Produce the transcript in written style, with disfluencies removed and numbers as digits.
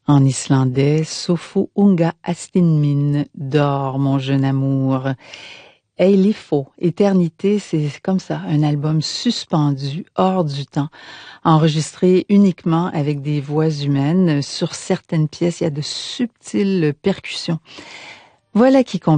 En islandais, Sofu unga astinmin, dors mon jeune amour. Eilifo, éternité, c'est comme ça, un album suspendu, hors du temps, enregistré uniquement avec des voix humaines. Sur certaines pièces, il y a de subtiles percussions. Voilà qui